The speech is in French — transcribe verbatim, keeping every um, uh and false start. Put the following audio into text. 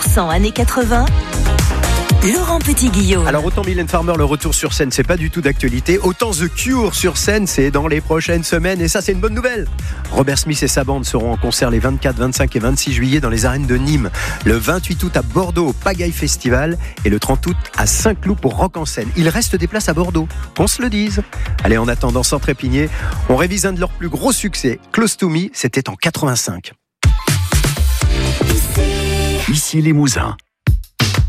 cent années quatre-vingts. Laurent Petit-Guillaume. Alors autant Mylène Farmer, le retour sur scène, c'est pas du tout d'actualité. Autant The Cure sur scène, c'est dans les prochaines semaines. Et ça, c'est une bonne nouvelle. Robert Smith et sa bande seront en concert les vingt-quatre, vingt-cinq et vingt-six juillet dans les arènes de Nîmes. Le vingt-huit août à Bordeaux au Pagaille Festival. Et le trente août à Saint-Cloud pour Rock en scène. Il reste des places à Bordeaux, qu'on se le dise. Allez, en attendant, sans trépigner, on révise un de leurs plus gros succès. Close to Me, c'était en quatre-vingt-cinq. Ici les Mousins.